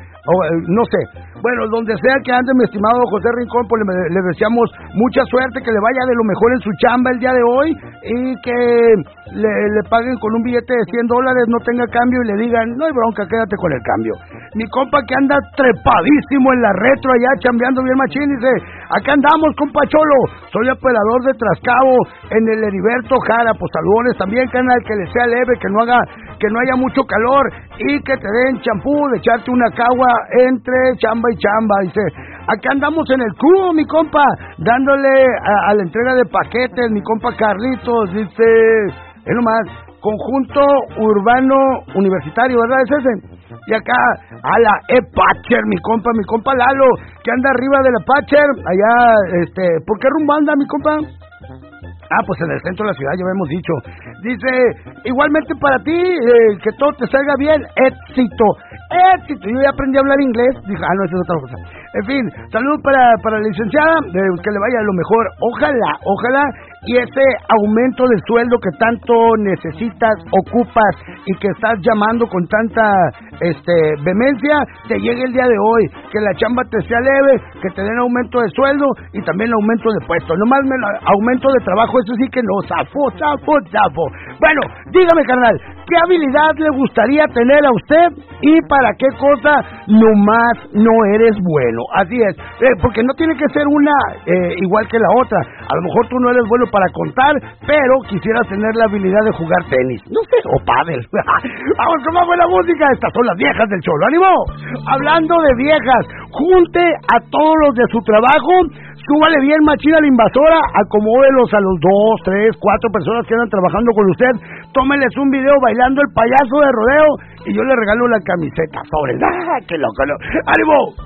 no sé. Bueno, donde sea que ande mi estimado José Rincón, pues le deseamos mucha suerte, que le vaya de lo mejor en su chamba el día de hoy y que le paguen con un billete de $100, no tenga cambio y le digan, no hay bronca, quédate con el cambio. Mi compa que anda trepadísimo en la retro allá, chambeando bien machín, dice, acá andamos, compa Cholo, soy operador de Trascabo en el Heriberto Jara, pues saludones también, canal, que le sea leve, que no haya mucho calor y que te den champú, de echarte una cagua entre chamba y chamba, dice, acá andamos en el cubo, mi compa, dándole a la entrega de paquetes, mi compa Carlitos, dice, es nomás, Conjunto Urbano Universitario, ¿verdad? Es ese. Y acá, a la Patcher, mi compa Lalo, que anda arriba de la Patcher, allá, ¿por qué rumbo anda, mi compa? Pues en el centro de la ciudad, ya hemos dicho. Dice, igualmente para ti, que todo te salga bien, éxito. Yo ya aprendí a hablar inglés. Dije, no, esa es otra cosa. En fin, saludos para la licenciada, que le vaya lo mejor. Ojalá, y ese aumento de sueldo que tanto necesitas, ocupas, y que estás llamando con tanta vehemencia, te llegue el día de hoy. Que la chamba te sea leve, que te den aumento de sueldo y también aumento de puesto. Nomás aumento de trabajo, eso sí que no, zafo. Bueno, dígame, carnal, ¿qué habilidad le gustaría tener a usted y para qué cosa nomás no eres bueno? Así es, porque no tiene que ser una igual que la otra. A lo mejor tú no eres bueno para contar, pero quisieras tener la habilidad de jugar tenis, no sé, o pádel. Vamos con más buena música. Estas son las viejas del Cholo. ¡Ánimo! Hablando de viejas, junte a todos los de su trabajo, súbale bien machina a la invasora, acomódelos a los 2, 3, 4 personas que andan trabajando con usted, tómenles un video bailando el payaso de rodeo y yo le regalo la camiseta sobre. ¡Ah, qué loco! ¡Ánimo!